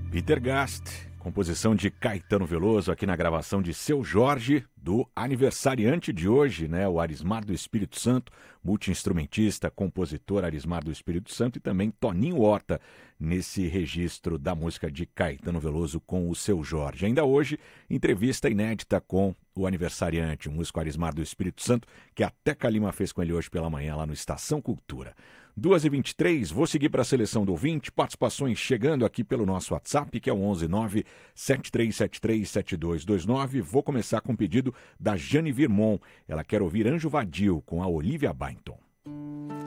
Peter Gast, composição de Caetano Veloso aqui na gravação de Seu Jorge, do aniversariante de hoje, né? O Arismar do Espírito Santo, multi-instrumentista, compositor Arismar do Espírito Santo e também Toninho Horta, nesse registro da música de Caetano Veloso com o Seu Jorge. Ainda hoje, entrevista inédita com o aniversariante, o músico Arismar do Espírito Santo, que até Kalima fez com ele hoje pela manhã lá no Estação Cultura. 2h23, vou seguir para a seleção do ouvinte, participações chegando aqui pelo nosso WhatsApp, que é o 119-7373-7229. Vou começar com o pedido da Jane Virmont. Ela quer ouvir Anjo Vadio com a Olivia Byington.